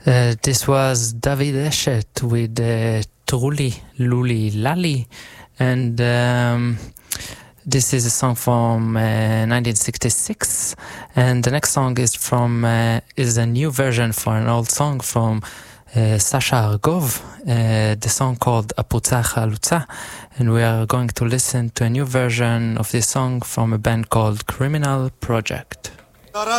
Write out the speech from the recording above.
This was David Eshet with Truli Luli Lali, and this is a song from 1966, and the next song is a new version for an old song from Sasha Argov, the song called Aputza Chalutza, and we are going to listen to a new version of this song from a band called Criminal Project.